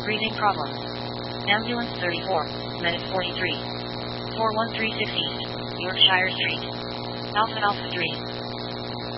Breathing problems. Ambulance 34, Medic 43. 413 East, Yorkshire Street. Alpha Alpha 3.